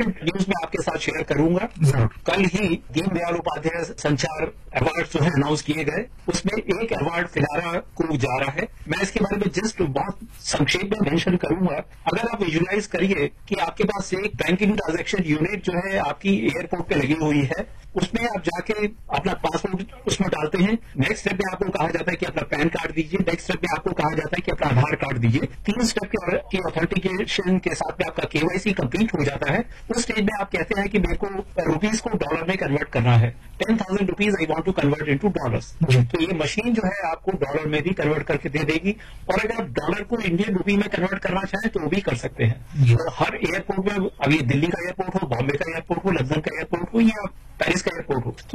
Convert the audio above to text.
Important news मैं आपके साथ शेयर करूंगा। कल ही दीनदयाल उपाध्याय संचार अवार्ड जो है अनाउंस किए गए, उसमें एक अवार्ड फिलारा को जा रहा है। मैं इसके बारे में जस्ट बहुत संक्षेप में मेंशन करूंगा। अगर आप विजुलाइज करिए कि आपके पास एक बैंकिंग ट्रांजैक्शन यूनिट जो है आपकी एयरपोर्ट पे लगी हुई है, उसमें आप जाके अपना पासपोर्ट उसमें डालते हैं। नेक्स्ट स्टेप में आपको कहा जाता है कि अपना पैन कार्ड दीजिए। नेक्स्ट स्टेप में आपको कहा जाता है कि अपना आधार कार्ड दीजिए। 3 स्टेप की ऑथेंटिकेशन के साथ में आपका केवाईसी कंप्लीट हो जाता है। उस स्टेज में आप कहते हैं कि मेरे को रुपीज को डॉलर में कन्वर्ट करना है। 10,000 rupees I want to convert into dollars. तो ये मशीन जो है आपको डॉलर में भी कन्वर्ट करके दे देगी, और अगर आप डॉलर को इंडियन रुपी में कन्वर्ट करना चाहें तो वो भी कर सकते हैं। तो हर एयरपोर्ट में, अभी दिल्ली का एयरपोर्ट हो, बॉम्बे का एयरपोर्ट हो, लंदन का एयरपोर्ट हो या पेरिस का एयरपोर्ट हो, तो